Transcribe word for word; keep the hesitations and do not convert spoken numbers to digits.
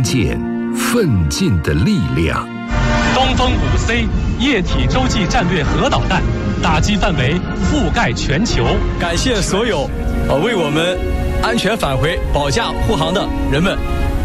关键，奋进的力量。 东风五 C 液体洲际战略核导弹，打击范围覆盖全球。 感谢所有呃为我们安全返回保驾护航的人们。